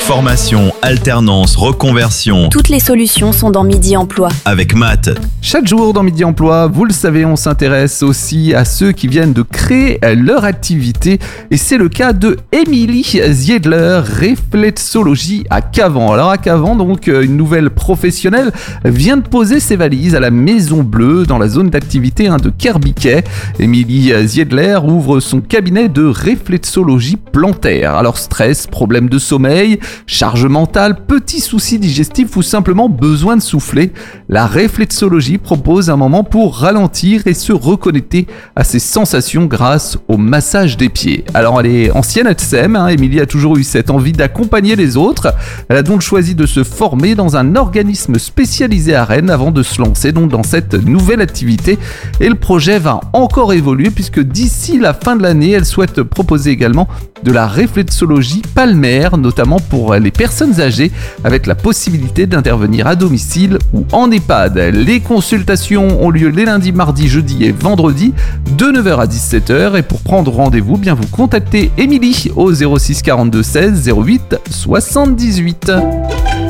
Formation, alternance, reconversion. Toutes les solutions sont dans Midi Emploi. Avec Matt. Chaque jour dans Midi Emploi, vous le savez, on s'intéresse aussi à ceux qui viennent de créer leur activité. Et c'est le cas de Émilie Ziedler, réflexologie à Cavan. Alors à Cavan, donc, une nouvelle professionnelle vient de poser ses valises à la Maison Bleue dans la zone d'activité de Kerbiquet. Émilie Ziedler ouvre son cabinet de réflexologie plantaire. Alors stress, problème de sommeil, charge mentale, petits soucis digestifs ou simplement besoin de souffler, la réflexologie propose un moment pour ralentir et se reconnecter à ses sensations grâce au massage des pieds. Alors elle est ancienne HCM, Émilie a toujours eu cette envie d'accompagner les autres. Elle a donc choisi de se former dans un organisme spécialisé à Rennes avant de se lancer donc dans cette nouvelle activité. Et le projet va encore évoluer puisque d'ici la fin de l'année, elle souhaite proposer également de la réflexologie palmaire, notamment pour les personnes âgées, avec la possibilité d'intervenir à domicile ou en EHPAD. Les consultations ont lieu les lundis, mardis, jeudis et vendredis de 9h à 17h. Et pour prendre rendez-vous, bien vous contactez Émilie au 06 42 16 08 78.